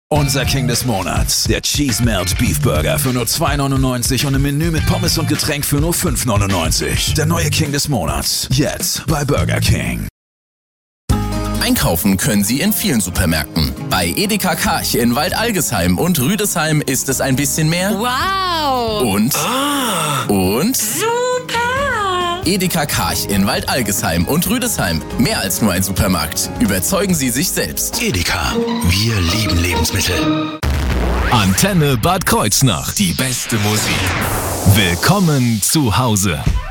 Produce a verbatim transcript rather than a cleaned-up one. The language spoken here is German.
Unser King des Monats, der Cheese Melt Beef Burger für nur zwei neunundneunzig und im Menü mit Pommes und Getränk für nur fünf neunundneunzig. Der neue King des Monats, jetzt bei Burger King. Einkaufen können Sie in vielen Supermärkten. Bei Edeka Karch in Waldalgesheim und Rüdesheim ist es ein bisschen mehr. Wow! Und? Ah. Und? Super! Edeka Karch in Waldalgesheim und Rüdesheim. Mehr als nur ein Supermarkt. Überzeugen Sie sich selbst. Edeka, wir lieben Lebensmittel. Antenne Bad Kreuznach. Die beste Musik. Willkommen zu Hause.